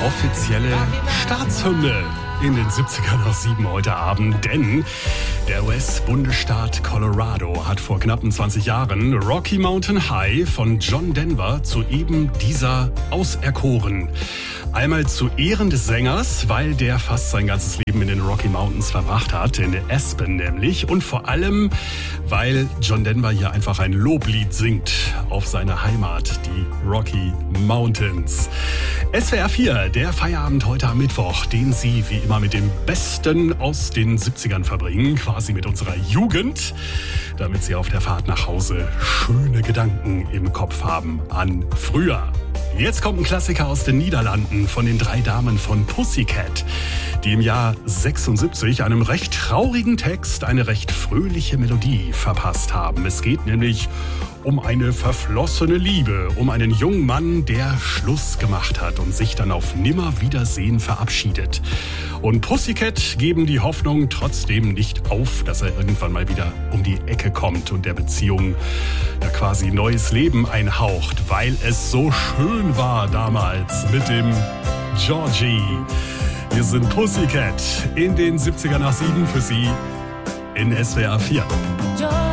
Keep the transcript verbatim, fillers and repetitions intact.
offizielle Staatshymne in den siebziger nach sieben heute Abend, denn der U S-Bundesstaat Colorado hat vor knappen zwanzig Jahren Rocky Mountain High von John Denver zu eben dieser auserkoren. Einmal zu Ehren des Sängers, weil der fast sein ganzes Leben in den Rocky Mountains verbracht hat, in Aspen nämlich. Und vor allem, weil John Denver hier einfach ein Loblied singt auf seine Heimat, die Rocky Mountains. S W R vier, der Feierabend heute am Mittwoch, den Sie wie immer mit dem Besten aus den siebzigern verbringen, quasi mit unserer Jugend, damit Sie auf der Fahrt nach Hause schöne Gedanken im Kopf haben an früher. Jetzt kommt ein Klassiker aus den Niederlanden von den drei Damen von Pussycat, die im Jahr sechsundsiebzig einem recht traurigen Text eine recht fröhliche Melodie verpasst haben. Es geht nämlich um eine verflossene Liebe, um einen jungen Mann, der Schluss gemacht hat und sich dann auf Nimmerwiedersehen verabschiedet. Und Pussycat geben die Hoffnung trotzdem nicht auf, dass er irgendwann mal wieder um die Ecke kommt und der Beziehung ja quasi neues Leben einhaucht, weil es so schön war damals mit dem Georgie. Wir sind Pussycat in den siebziger nach sieben für Sie in S W R vier.